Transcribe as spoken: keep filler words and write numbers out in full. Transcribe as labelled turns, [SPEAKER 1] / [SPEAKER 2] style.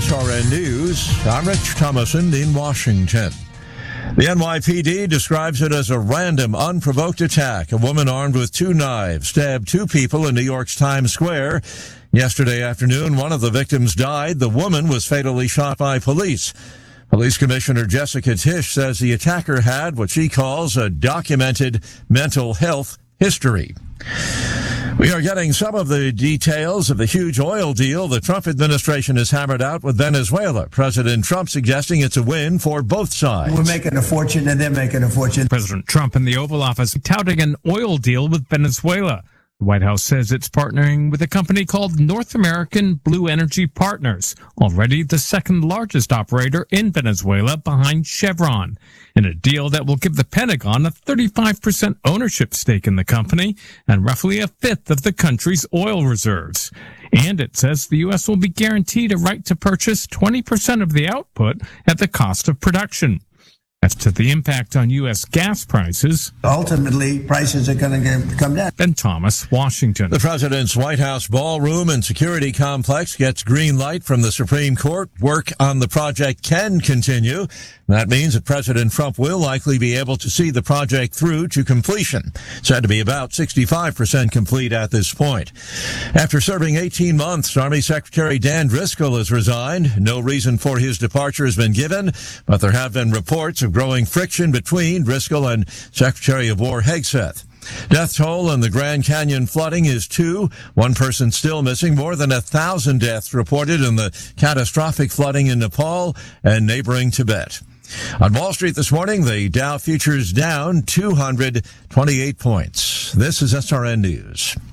[SPEAKER 1] S R N News, I'm Rich Thomason in Washington. The N Y P D describes it as a random, unprovoked attack. A woman armed with two knives stabbed two people in New York's Times Square. Yesterday afternoon, one of the victims died. The woman was fatally shot by police. Police Commissioner Jessica Tisch says the attacker had what she calls a documented mental health history. We are getting some of the details of the huge oil deal the Trump administration has hammered out with Venezuela. President Trump suggesting it's a win for both sides.
[SPEAKER 2] We're making a fortune and they're making a fortune.
[SPEAKER 3] President Trump in the Oval Office touting an oil deal with Venezuela. The White House says it's partnering with a company called North American Blue Energy Partners, already the second largest operator in Venezuela behind Chevron, in a deal that will give the Pentagon a thirty-five percent ownership stake in the company and roughly a fifth of the country's oil reserves. And it says the U S will be guaranteed a right to purchase twenty percent of the output at the cost of production. As to the impact on U S gas prices,
[SPEAKER 2] ultimately, prices are going to come down.
[SPEAKER 3] Ben Thomas, Washington.
[SPEAKER 1] The president's White House ballroom and security complex gets green light from the Supreme Court. Work on the project can continue. That means that President Trump will likely be able to see the project through to completion, said to be about sixty-five percent complete at this point. After serving eighteen months, Army Secretary Dan Driscoll has resigned. No reason for his departure has been given, but there have been reports of growing friction between Driscoll and Secretary of War Hegseth. Death toll in the Grand Canyon flooding is two. One person still missing. More than a thousand deaths reported in the catastrophic flooding in Nepal and neighboring Tibet. On Wall Street this morning, the Dow futures down two hundred twenty-eight points. This is S R N News.